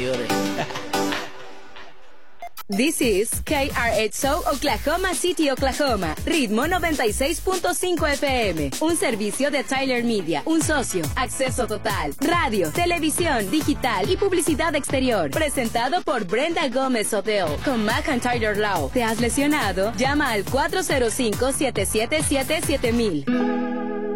mayores. This is KRXO Oklahoma City, Oklahoma. Ritmo 96.5 FM. Un servicio de Tyler Media. Un socio. Acceso total. Radio, televisión, digital y publicidad exterior. Presentado por Brenda Gómez Hotel. Con Mac and Tyler Law. ¿Te has lesionado? Llama al 405-777-7000.